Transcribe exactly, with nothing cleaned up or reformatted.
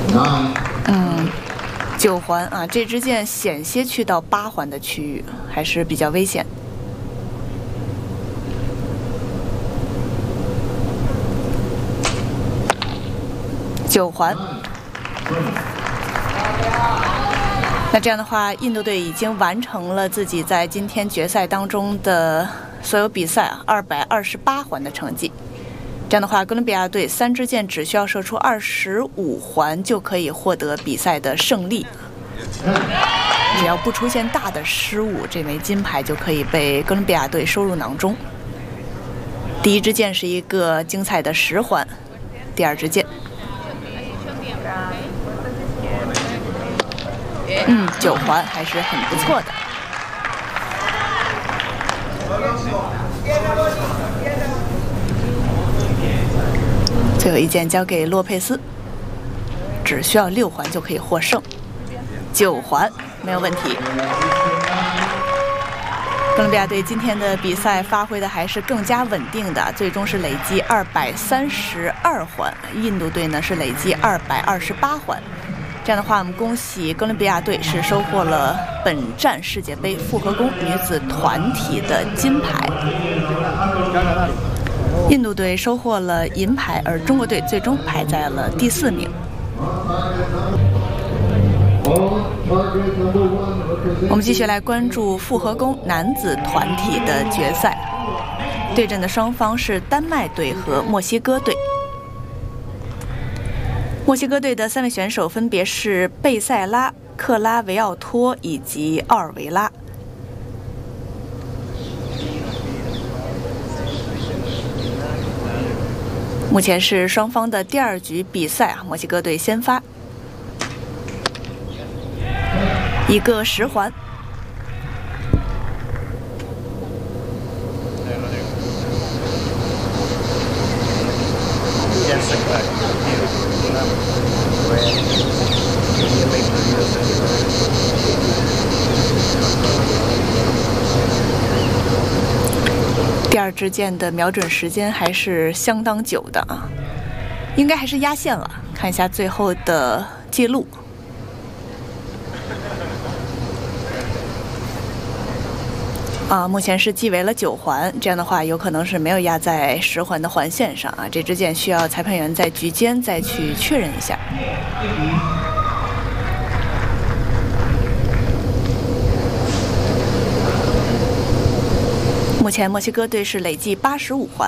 嗯，九环啊，这支箭险些去到八环的区域，还是比较危险。九环。那这样的话，印度队已经完成了自己在今天决赛当中的所有比赛啊，二百二十八环的成绩。这样的话，哥伦比亚队三支箭只需要射出二十五环就可以获得比赛的胜利。只要不出现大的失误，这枚金牌就可以被哥伦比亚队收入囊中。第一支箭是一个精彩的十环，第二支箭。嗯，九环还是很不错的。最后一箭交给洛佩斯，只需要六环就可以获胜。九环没有问题。哥伦比亚队今天的比赛发挥的还是更加稳定的，最终是累计二百三十二环，印度队呢是累计二百二十八环。这样的话，我们恭喜哥伦比亚队是收获了本站世界杯复合弓女子团体的金牌。印度队收获了银牌，而中国队最终排在了第四名。我们继续来关注复合弓男子团体的决赛，对阵的双方是丹麦队和墨西哥队。墨西哥队的三位选手分别是贝塞拉、克拉维奥托以及奥尔维拉。目前是双方的第二局比赛啊，墨西哥队先发，一个十环。第二支箭的瞄准时间还是相当久的啊，应该还是压线了。看一下最后的记录。啊，目前是计为了九环，这样的话有可能是没有压在十环的环线上啊。这支箭需要裁判员在局间再去确认一下。目前墨西哥队是累计八十五环。